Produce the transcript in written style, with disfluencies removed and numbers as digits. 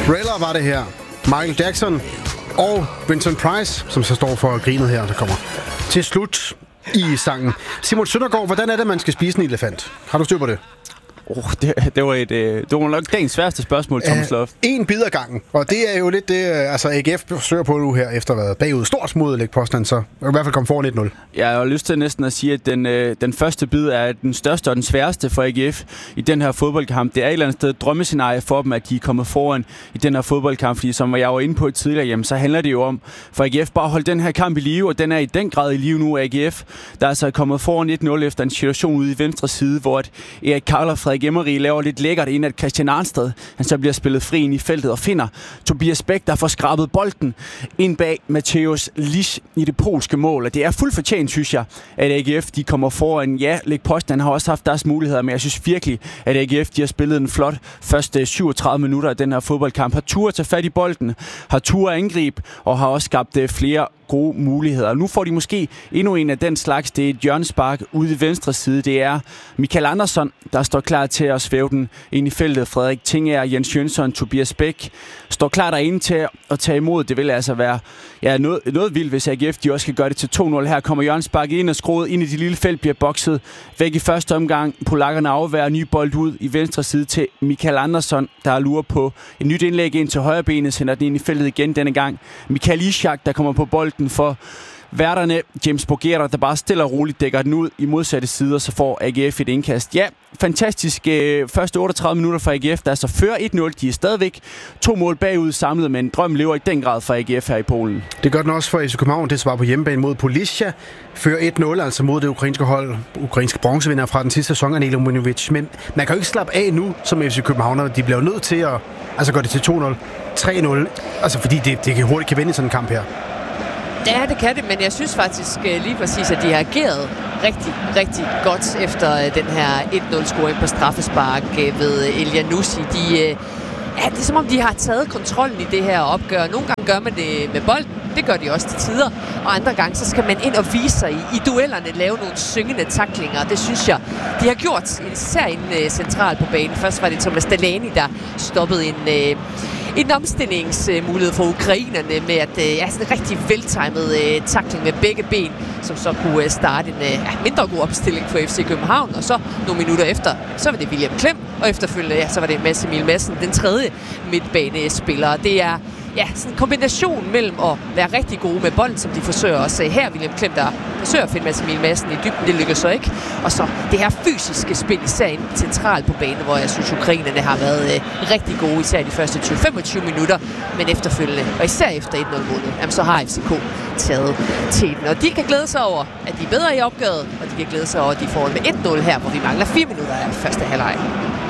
Thriller var det her. Michael Jackson og Vincent Price, som så står for grinet her, der kommer til slut i sangen. Simon Søndergaard, hvordan er det, man skal spise en elefant? Har du styr på det? Det var nok dagens sværeste spørgsmål, Thomas Loft. En bid ad gangen, og det er jo lidt det, AGF forsøger på nu her, efter at have været bagud stort mod Læg Påstand, så i hvert fald komme foran 1-0. Jeg har lyst til næsten at sige, at den første bid er den største og den sværeste for AGF i den her fodboldkamp. Det er et eller andet sted et drømmescenarie for dem, at de er kommet foran i den her fodboldkamp, fordi som jeg var inde på tidligere, jamen, så handler det jo om for AGF bare at holde den her kamp i live, og den er i den grad i live nu. AGF, der er altså kommet foran 1-0 efter en situation ude i venstre side, hvor Erik Karl og Frederik Emery laver lidt lækkert ind, at Christian Arnsted, han så bliver spillet fri ind i feltet og finder Tobias Bæk, der får skrabet bolden ind bag Mateusz Lich i det polske mål. Og det er fuldt fortjent, synes jeg, at AGF de kommer foran. Ja, Læg Påstand har også haft deres muligheder, men jeg synes virkelig, at AGF de har spillet en flot første 37 minutter af den her fodboldkamp. Har tur at tage fat i bolden, har tur at angribe og har også skabt flere gode muligheder. Nu får de måske endnu en af den slags. Det er et hjørnespark ude i venstre side. Det er Michael Andersson, der står klar til at svæve den ind i feltet. Frederik Tinger, Jens Jønsson, Tobias Bæk står klar derinde til at tage imod. Det vil altså være noget vildt, hvis AGF de også skal gøre det til 2-0. Her kommer hjørnespark ind og skruet ind i det lille felt, bliver bokset væk i første omgang. Polakkerne afværger ny bold ud i venstre side til Michael Andersson, der lurer på et nyt indlæg ind til højre benet, sender den ind i feltet igen denne gang. Michael Ishak, der kommer på bolden for værterne. James Bougera, der bare stille og roligt dækker den ud i modsatte side, og så får AGF et indkast. Ja, fantastisk første 38 minutter for AGF, der altså fører 1-0. De er stadigvæk 2 mål bagud samlet, men drømmen lever i den grad for AGF her i Polen. Det gør den også for FC København. Det svarer på hjemmebane mod Polisia. Fører 1-0, altså mod det ukrainske hold. Ukrainske bronzevinder fra den sidste sæson, Anelo Munjevic. Men man kan jo ikke slappe af nu som FC Københavner. De bliver nødt til at gøre det til 2-0, 3-0. Altså fordi det hurtigt kan vende i sådan en kamp her. Ja, det kan det, men jeg synes faktisk lige præcis, at de har ageret rigtig, rigtig godt efter den her 1-0-scoring på straffespark ved Elyounoussi. Det er som om, de har taget kontrollen i det her opgør. Nogle gange gør man det med bolden, det gør de også til tider, og andre gange, så skal man ind og vise sig i duellerne, lave nogle syngende tacklinger. Det synes jeg, de har gjort, især inde centralt på banen. Først var det Thomas Delaney, der stoppede en omstillingsmulighed for ukrainerne med at sådan en rigtig veltimet tackling med begge ben, som så kunne starte en mindre god opstilling for FC København. Og så nogle minutter efter, så var det William Klem, og efterfølgende, så var det Mads Emil Madsen, den tredje midtbanespiller. Det er sådan en kombination mellem at være rigtig gode med bolden, som de forsøger også her. William Klem, der forsøger at finde Mads Emil Madsen i dybden, det lykkes så ikke. Og så det her fysiske spil, især centralt på banen, hvor jeg synes, ukrainerne har været rigtig gode, især de første 20-25 minutter, men efterfølgende, og især efter 1-0-målet, så har FCK taget teten. Og de kan glæde sig over, at de er bedre i opgøret, og de kan glæde sig over, at de får med 1-0 her, hvor vi mangler 4 minutter af første halvleg.